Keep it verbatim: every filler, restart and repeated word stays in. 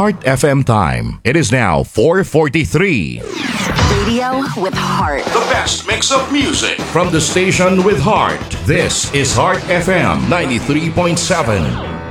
Heart F M time. It is now four forty-three. Radio with heart. The best mix of music from the station with heart. This is Heart F M ninety-three point seven.